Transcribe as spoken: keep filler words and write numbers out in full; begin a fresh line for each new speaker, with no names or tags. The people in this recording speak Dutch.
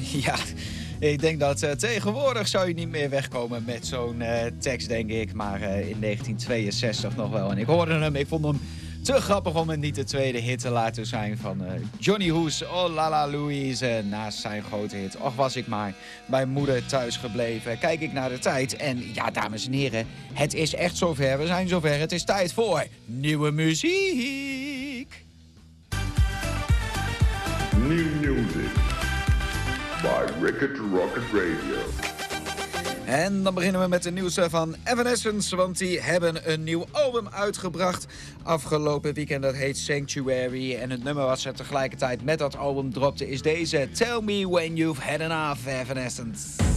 Ja, ik denk dat uh, tegenwoordig zou je niet meer wegkomen met zo'n uh, tekst, denk ik. Maar uh, in negentien tweeënzestig nog wel. En ik hoorde hem, ik vond hem te grappig om het niet de tweede hit te laten zijn van uh, Johnny Hoes, Oh La La Louise. Naast zijn grote hit, Och was ik maar bij moeder thuis gebleven. Kijk ik naar de tijd en ja, dames en heren, het is echt zover. We zijn zover, het is tijd voor nieuwe muziek.
New music by Ricket Rocket Radio.
En dan beginnen we met de nieuws van Evanescence, want die hebben een nieuw album uitgebracht afgelopen weekend. Dat heet Sanctuary. En het nummer wat ze tegelijkertijd met dat album dropte is deze, Tell Me When You've Had Enough, Evanescence.